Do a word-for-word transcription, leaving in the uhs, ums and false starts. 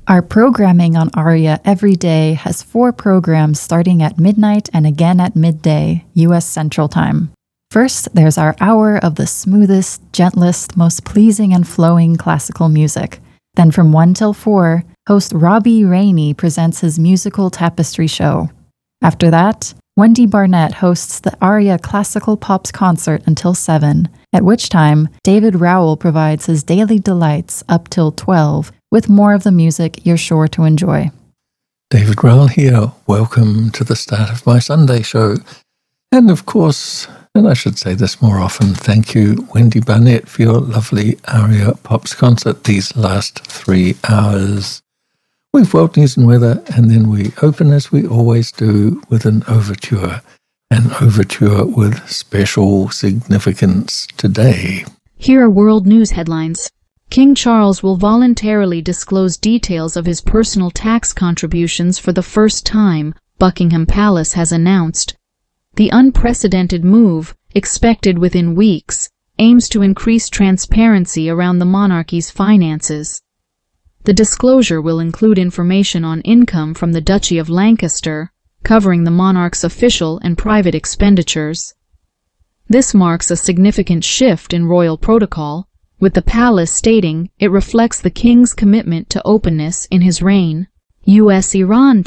Our programming on Aria every day has four programs starting at midnight and again at midday, U S Central Time. First, there's our hour of the smoothest, gentlest, most pleasing and flowing classical music. Then from one till four, host Robbie Rainey presents his musical tapestry show. After that, Wendy Barnett hosts the Aria Classical Pops concert until seven, at which time David Rowell provides his daily delights up till twelve, with more of the music you're sure to enjoy. David Rowell here. Welcome to the start of my Sunday show. And of course, and I should say this more often, thank you, Wendy Barnett, for your lovely Aria Pops concert these last three hours. We've world news and weather, and then we open, as we always do, with an overture. An overture with special significance today. Here are world news headlines. King Charles will voluntarily disclose details of his personal tax contributions for the first time, Buckingham Palace has announced. The unprecedented move, expected within weeks, aims to increase transparency around the monarchy's finances. The disclosure will include information on income from the Duchy of Lancaster, covering the monarch's official and private expenditures. This marks a significant shift in royal protocol, with the palace stating it reflects the king's commitment to openness in his reign. U S Iran